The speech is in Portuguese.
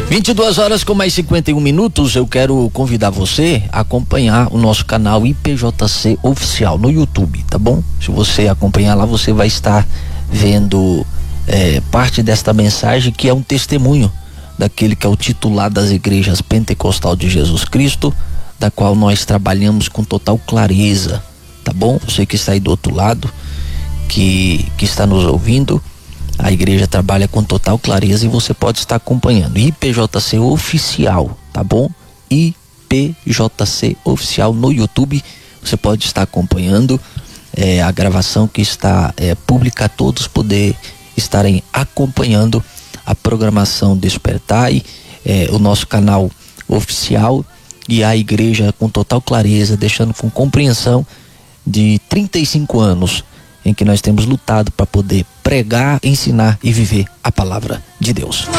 22 horas com mais 51 minutos, eu quero convidar você a acompanhar o nosso canal IPJC Oficial no YouTube, tá bom? Se você acompanhar lá, você vai estar vendo parte desta mensagem, que é um testemunho daquele que é o titular das igrejas Pentecostal de Jesus Cristo, da qual nós trabalhamos com total clareza, tá bom? Você que está aí do outro lado, que está nos ouvindo, a igreja trabalha com total clareza e você pode estar acompanhando. IPJC Oficial, tá bom? IPJC Oficial no YouTube. Você pode estar acompanhando a gravação que está pública, a todos poder estarem acompanhando a programação Despertai, o nosso canal oficial, e a igreja com total clareza, deixando com compreensão de 35 anos em que nós temos lutado para poder pregar, ensinar e viver a palavra de Deus.